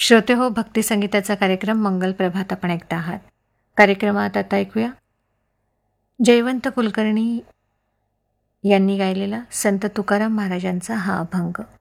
श्रोते हो, भक्ती संगीताचा कार्यक्रम मंगल प्रभात आपण ऐकता आहात. कार्यक्रमात आता ऐकूया जयवंत कुलकर्णी यांनी गायलेला संत तुकाराम महाराजांचा हा अभंग.